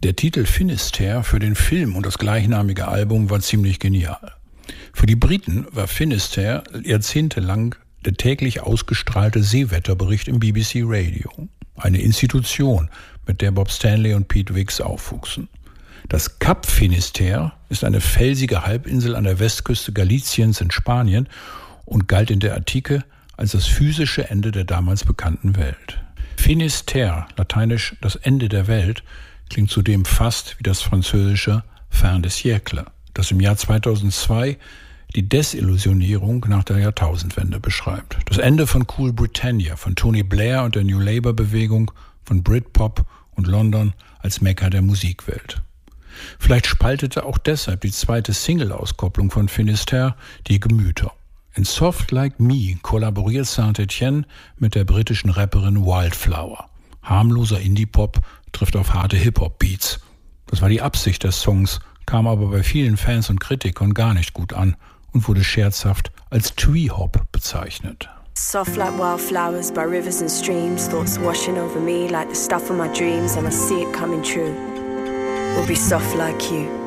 Der Titel Finisterre für den Film und das gleichnamige Album war ziemlich genial. Für die Briten war Finisterre jahrzehntelang der täglich ausgestrahlte Seewetterbericht im BBC Radio. Eine Institution, mit der Bob Stanley und Pete Wicks aufwuchsen. Das Kap Finisterre ist eine felsige Halbinsel an der Westküste Galiciens in Spanien und galt in der Antike als das physische Ende der damals bekannten Welt. Finisterre, lateinisch das Ende der Welt, klingt zudem fast wie das französische Fin de siècle, das im Jahr 2002 die Desillusionierung nach der Jahrtausendwende beschreibt. Das Ende von Cool Britannia, von Tony Blair und der New Labour-Bewegung, von Britpop und London als Mekka der Musikwelt. Vielleicht spaltete auch deshalb die zweite Single-Auskopplung von Finisterre die Gemüter. In Soft Like Me kollaboriert Saint-Etienne mit der britischen Rapperin Wildflower. Harmloser Indie-Pop trifft auf harte Hip-Hop-Beats. Das war die Absicht des Songs, kam aber bei vielen Fans und Kritikern gar nicht gut an und wurde scherzhaft als Twee-Hop bezeichnet. Soft like wildflowers by rivers and streams, thoughts washing over me like the stuff of my dreams, and I see it coming true. We'll be soft like you.